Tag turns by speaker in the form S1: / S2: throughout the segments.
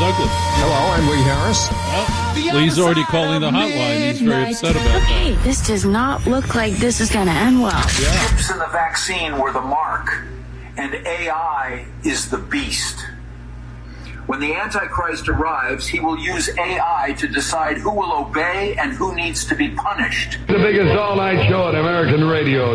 S1: ugly.
S2: Hello, I'm Lee Harris.
S1: Well, Lee's already calling the hotline. He's very upset about that.
S3: Hey, this does not look like this is going to end well.
S1: Yeah.
S4: Chips in the vaccine were the mark, and AI is the beast. When the Antichrist arrives, he will use AI to decide who will obey and who needs to be punished.
S5: The biggest all-night show on American radio.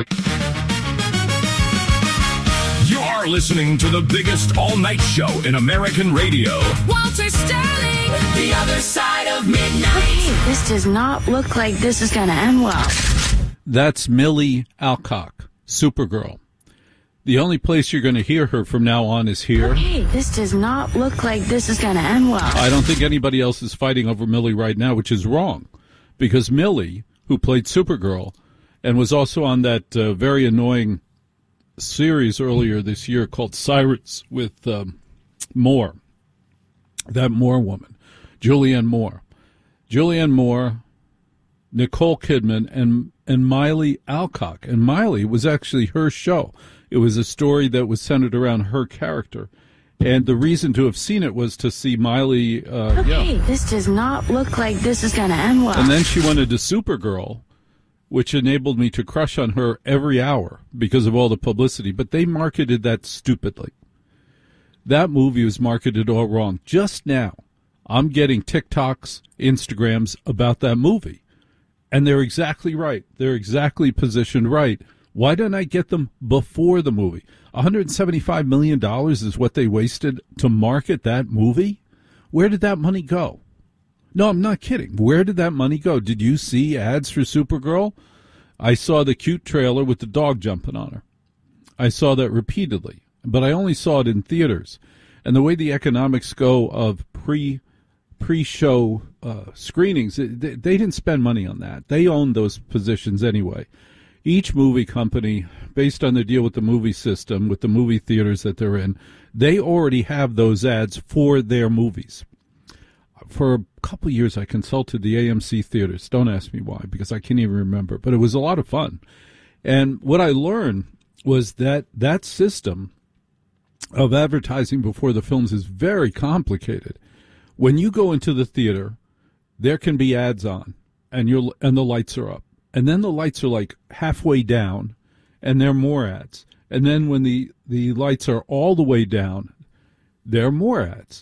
S6: You're listening to the biggest all-night show in American radio.
S7: Walter Sterling, The Other Side of Midnight.
S3: Hey, this does not look like this is going to end well.
S1: That's Millie Alcock, Supergirl. The only place you're going to hear her from now on is here.
S3: Hey, this does not look like this is going to end well.
S1: I don't think anybody else is fighting over Millie right now, which is wrong. Because Millie, who played Supergirl, and was also on that very annoying series earlier this year called Cyrus with Moore, that Moore woman, Julianne Moore. Julianne Moore, Nicole Kidman, and Miley Alcock. And Miley was actually her show. It was a story that was centered around her character. And the reason to have seen it was to see Miley,
S3: this does not look like this is going to end well.
S1: And then she went into Supergirl, which enabled me to crush on her every hour because of all the publicity. But they marketed that stupidly. That movie was marketed all wrong. Just now, I'm getting TikToks, Instagrams about that movie. And they're exactly right. They're exactly positioned right. Why didn't I get them before the movie? $175 million is what they wasted to market that movie? Where did that money go? No, I'm not kidding. Where did that money go? Did you see ads for Supergirl? I saw the cute trailer with the dog jumping on her. I saw that repeatedly, but I only saw it in theaters. And the way the economics go of pre-show screenings, they didn't spend money on that. They own those positions anyway. Each movie company, based on the deal with the movie system, with the movie theaters that they're in, they already have those ads for their movies. For a couple of years, I consulted the AMC theaters. Don't ask me why, because I can't even remember. But it was a lot of fun. And what I learned was that that system of advertising before the films is very complicated. When you go into the theater, there can be ads on, and the lights are up. And then the lights are like halfway down, and there are more ads. And then when the lights are all the way down, there are more ads.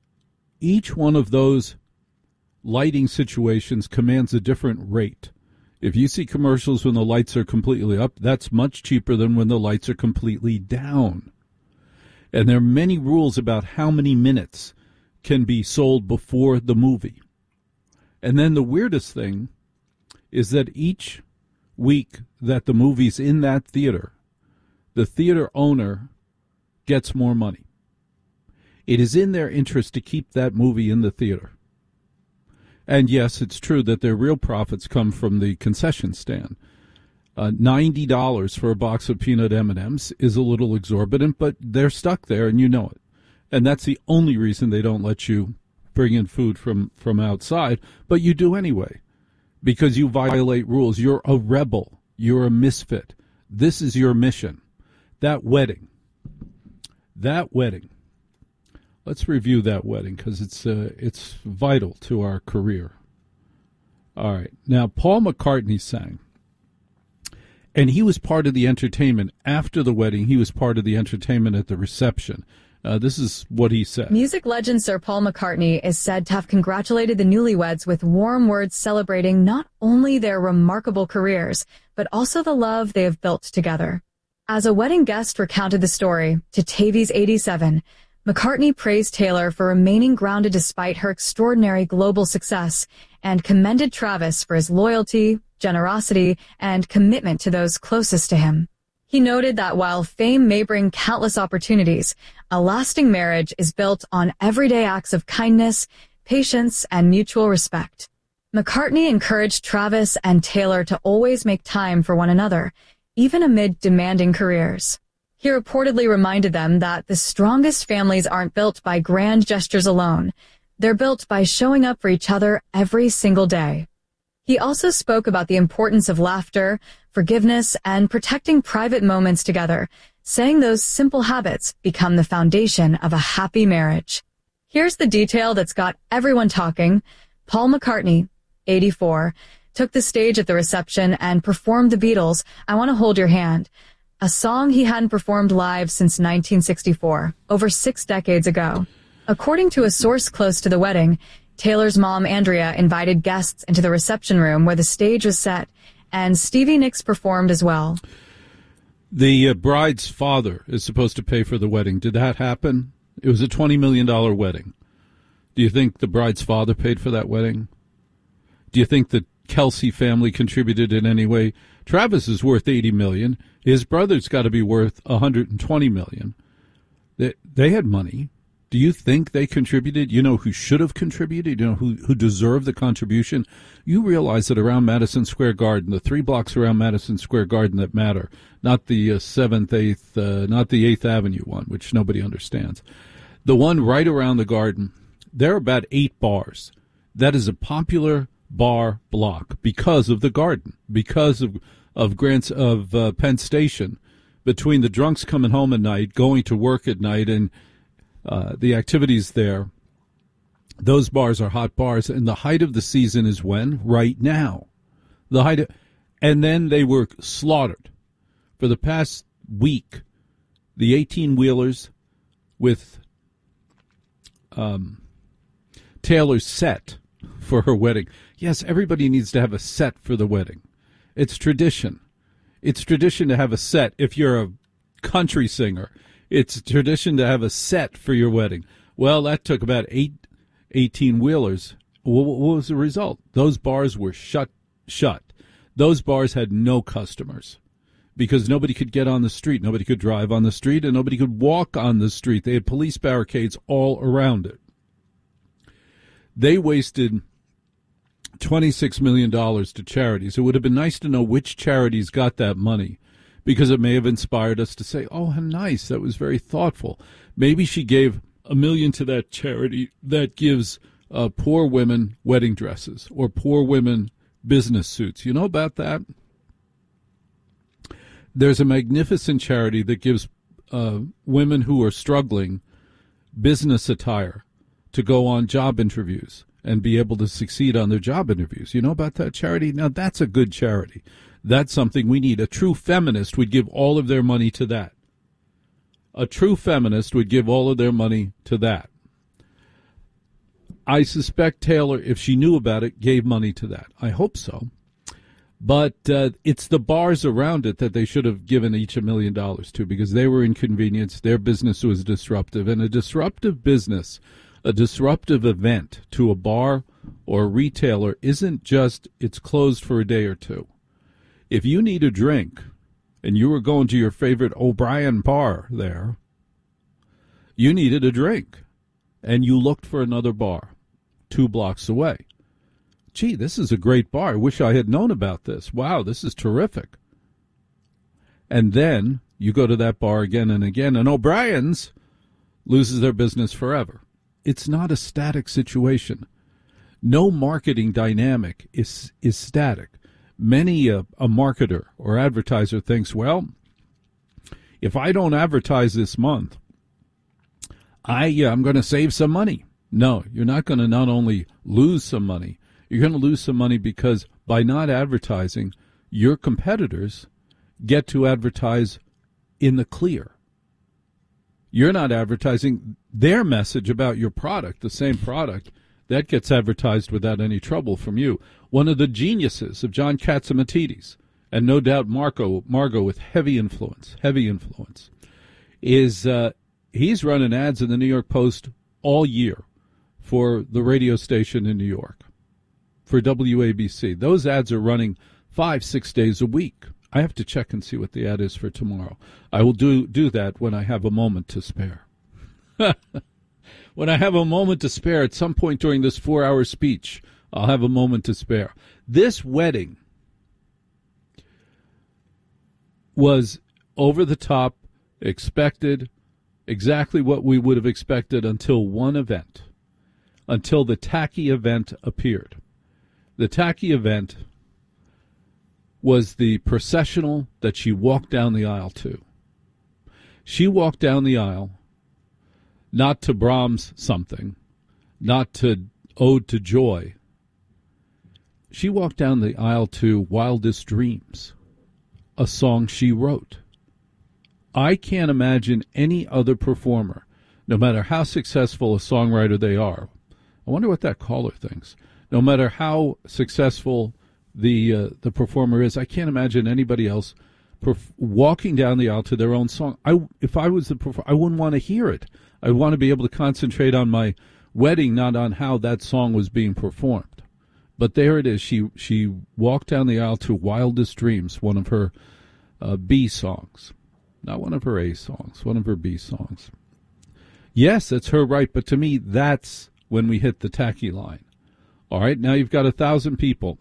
S1: Each one of those lighting situations commands a different rate. If you see commercials when the lights are completely up, that's much cheaper than when the lights are completely down. And there are many rules about how many minutes can be sold before the movie. And then the weirdest thing is that each week that the movie's in that theater, the theater owner gets more money. It is in their interest to keep that movie in the theater. And yes, it's true that their real profits come from the concession stand. $90 for a box of peanut M&Ms is a little exorbitant, but they're stuck there and you know it. And that's the only reason they don't let you bring in food from outside, but you do anyway. Because you violate rules. You're a rebel. You're a misfit. This is your mission. That wedding. Let's review that wedding because it's vital to our career. All right. Now, Paul McCartney sang. And he was part of the entertainment. After the wedding, he was part of the entertainment at the reception. This is what he said.
S8: Music legend Sir Paul McCartney is said to have congratulated the newlyweds with warm words celebrating not only their remarkable careers, but also the love they have built together. As a wedding guest recounted the story to Tavies 87, McCartney praised Taylor for remaining grounded despite her extraordinary global success and commended Travis for his loyalty, generosity, and commitment to those closest to him. He noted that while fame may bring countless opportunities, a lasting marriage is built on everyday acts of kindness, patience, and mutual respect. McCartney encouraged Travis and Taylor to always make time for one another, even amid demanding careers. He reportedly reminded them that the strongest families aren't built by grand gestures alone. They're built by showing up for each other every single day. He also spoke about the importance of laughter, forgiveness, and protecting private moments together, saying those simple habits become the foundation of a happy marriage. Here's the detail that's got everyone talking. Paul McCartney, 84, took the stage at the reception and performed the Beatles' I Want to Hold Your Hand, a song he hadn't performed live since 1964, over 6 decades ago. According to a source close to the wedding, Taylor's mom, Andrea, invited guests into the reception room where the stage was set, and Stevie Nicks performed as well.
S1: The bride's father is supposed to pay for the wedding. Did that happen? It was a $20 million wedding. Do you think the bride's father paid for that wedding? Do you think the Kelsey family contributed in any way? Travis is worth $80 million. His brother's got to be worth $120 million. They had money. Do you think they contributed? You know who should have contributed? You know who deserved the contribution? You realize that around Madison Square Garden, the 3 blocks around Madison Square Garden that matter, not the 7th, 8th, not the 8th Avenue one, which nobody understands. The one right around the garden, there are about 8 bars. That is a popular bar block because of the garden, because of Penn Station, between the drunks coming home at night, going to work at night, and the activities there. Those bars are hot bars, and the height of the season is when? Right now. And then they were slaughtered. For the past week, the 18-wheelers with Taylor's set for her wedding. Yes, everybody needs to have a set for the wedding. It's tradition. It's tradition to have a set if you're a country singer. It's tradition to have a set for your wedding. Well, that took about 18-wheelers. What was the result? Those bars were shut. Those bars had no customers because nobody could get on the street. Nobody could drive on the street, and nobody could walk on the street. They had police barricades all around it. They wasted $26 million to charities. It would have been nice to know which charities got that money, because it may have inspired us to say, oh, how nice, that was very thoughtful. Maybe she gave $1 million to that charity that gives poor women wedding dresses or poor women business suits. You know about that? There's a magnificent charity that gives women who are struggling business attire to go on job interviews and be able to succeed on their job interviews. You know about that charity? Now, that's a good charity. That's something we need. A true feminist would give all of their money to that. A true feminist would give all of their money to that. I suspect Taylor, if she knew about it, gave money to that. I hope so. But it's the bars around it that they should have given each $1 million to, because they were inconvenienced. Their business was disruptive. And a disruptive business, a disruptive event to a bar or a retailer isn't just it's closed for a day or two. If you need a drink and you were going to your favorite O'Brien bar there, you needed a drink and you looked for another bar 2 blocks away. Gee, this is a great bar. I wish I had known about this. Wow, this is terrific. And then you go to that bar again and again, and O'Brien's loses their business forever. It's not a static situation. No marketing dynamic is static. Many a marketer or advertiser thinks, well, if I don't advertise this month, I'm going to save some money. No, you're not going to not only lose some money, you're going to lose some money because by not advertising, your competitors get to advertise in the clear. You're not advertising their message about your product, the same product. That gets advertised without any trouble from you. One of the geniuses of John Catsimatidis, and no doubt Margot with heavy influence, is he's running ads in the New York Post all year for the radio station in New York, for WABC. Those ads are running 5-6 days a week. I have to check and see what the ad is for tomorrow. I will do that when I have a moment to spare. When I have a moment to spare at some point during this 4-hour speech, I'll have a moment to spare. This wedding was over the top, expected, exactly what we would have expected until one event, until the tacky event appeared. The tacky event was the processional that she walked down the aisle to. She walked down the aisle not to Brahms something, not to Ode to Joy. She walked down the aisle to Wildest Dreams, a song she wrote. I can't imagine any other performer, no matter how successful a songwriter they are. I wonder what that caller thinks. No matter how successful the performer is, I can't imagine anybody else walking down the aisle to their own song. If I was the performer, I wouldn't want to hear it. I'd want to be able to concentrate on my wedding, not on how that song was being performed. But there it is. She walked down the aisle to Wildest Dreams, one of her B songs. Not one of her A songs, one of her B songs. Yes, it's her right, but to me, that's when we hit the tacky line. All right, now you've got 1,000 people.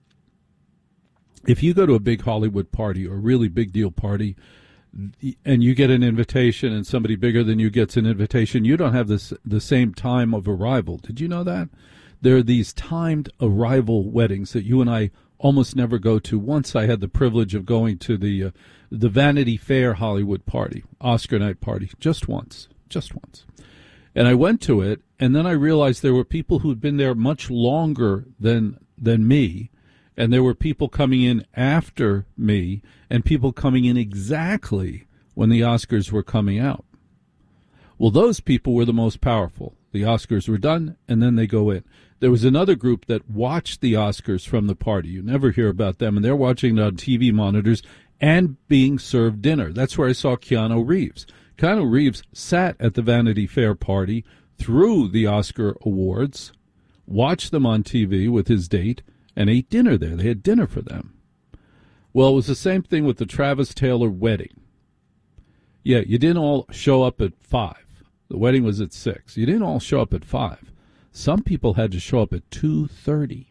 S1: If you go to a big Hollywood party or a really big deal party and you get an invitation and somebody bigger than you gets an invitation, you don't have the same time of arrival. Did you know that? There are these timed arrival weddings that you and I almost never go to. Once I had the privilege of going to the Vanity Fair Hollywood party, Oscar night party, just once. And I went to it, and then I realized there were people who'd been there much longer than me, and there were people coming in after me, and people coming in exactly when the Oscars were coming out. Well, those people were the most powerful. The Oscars were done, and then they go in. There was another group that watched the Oscars from the party. You never hear about them, and they're watching it on TV monitors and being served dinner. That's where I saw Keanu Reeves. Keanu Reeves sat at the Vanity Fair party through the Oscar awards, watched them on TV with his date, and ate dinner there. They had dinner for them. Well, it was the same thing with the Travis Taylor wedding. Yeah, you didn't all show up at 5. The wedding was at 6. You didn't all show up at 5. Some people had to show up at 2:30.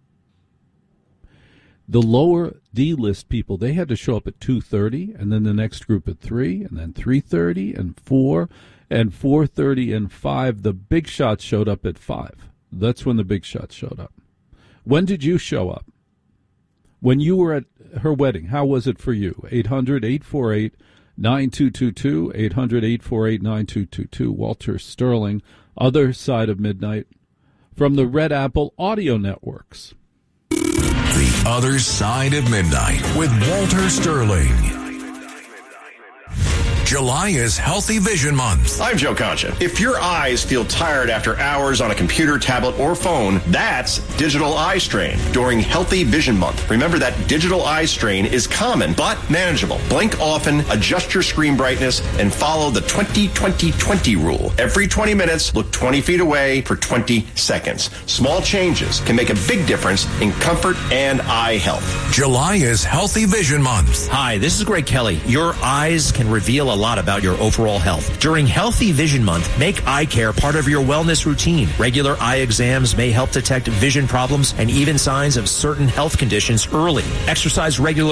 S1: The lower D-list people, they had to show up at 2:30, and then the next group at 3, and then 3:30, and 4, and 4:30, and 5. The big shots showed up at 5. That's when the big shots showed up. When did you show up? When you were at her wedding, how was it for you? 800-848-9222, 800-848-9222. Walter Sterling, Other Side of Midnight, from the Red Apple Audio Networks.
S6: The Other Side of Midnight with Walter Sterling. July is Healthy Vision Month.
S2: I'm Joe Concha. If your eyes feel tired after hours on a computer, tablet, or phone, that's digital eye strain during Healthy Vision Month. Remember that digital eye strain is common but manageable. Blink often, adjust your screen brightness, and follow the 20-20-20 rule. Every 20 minutes, look 20 feet away for 20 seconds. Small changes can make a big difference in comfort and eye health.
S6: July is Healthy Vision Month.
S9: Hi, this is Greg Kelly. Your eyes can reveal a lot about your overall health. During Healthy Vision Month, make eye care part of your wellness routine. Regular eye exams may help detect vision problems and even signs of certain health conditions early. Exercise regularly